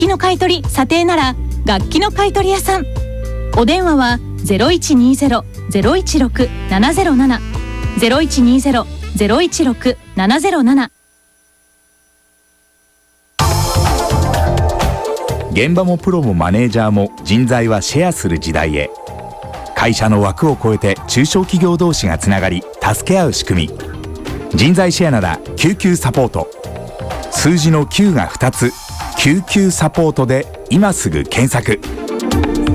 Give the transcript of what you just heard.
器の買取査定なら楽器の買取屋さん。お電話は 0120-016-707 0120-016-707。 現場もプロもマネージャーも人材はシェアする時代へ。会社の枠を超えて中小企業同士がつながり助け合う仕組み、人材シェアなら救急サポート。数字の9が2つ、救急サポートで今すぐ検索。